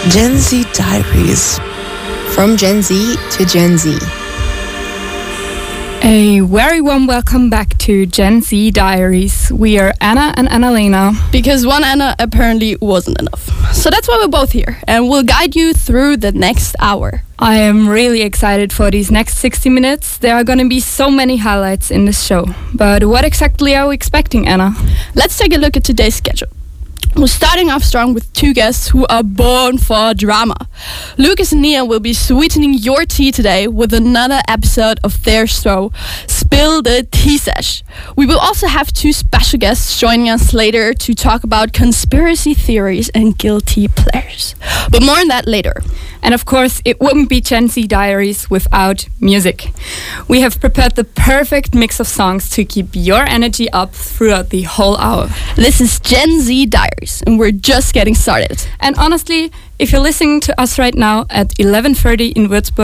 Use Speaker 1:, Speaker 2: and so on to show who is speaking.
Speaker 1: Gen Z Diaries.
Speaker 2: From Gen Z to Gen Z.
Speaker 3: A very warm welcome back to Gen Z Diaries. We are Anna and Annalena.
Speaker 4: Because one Anna apparently wasn't enough. So that's why we're both here, and we'll guide you through the next hour.
Speaker 3: I am really excited for these next 60 minutes. There are going to be so many highlights in this show. But what exactly are we expecting, Anna?
Speaker 4: Let's take a look at today's schedule. We're starting off strong with two guests who are born for drama. Lucas and Nia will be sweetening your tea today with another episode of their show, Spill the Tea Sesh. We will also have two special guests joining us later to talk about conspiracy theories and guilty pleasures. But more on that later.
Speaker 3: And of course, it wouldn't be Gen Z Diaries without music. We have prepared the perfect mix of songs to keep your energy up throughout the whole hour.
Speaker 4: This is Gen Z Diaries, and we're just getting started.
Speaker 3: And honestly, if you're listening to us right now at 11:30 in Würzburg,